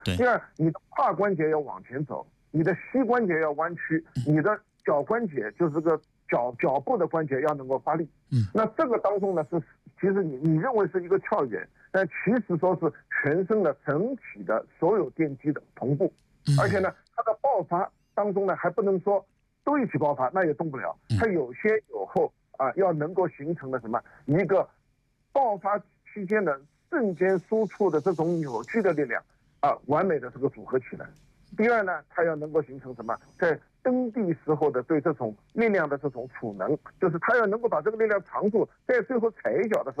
对。 第二，你的胯关节要往前走，你的膝关节要弯曲，你的脚关节就是个脚部的关节要能够发力。那这个当中呢其实你认为是一个跳远，但其实说是全身的整体的所有电机的同步，而且呢，它的爆发当中呢还不能说都一起爆发，那也动不了，它有先有后啊，要能够形成的什么一个爆发期间的瞬间输出的这种扭矩的力量啊，完美的这个组合起来。第二呢，它要能够形成什么，在蹬地时候的对这种力量的这种储能，就是它要能够把这个力量藏住，在最后踩一脚的时候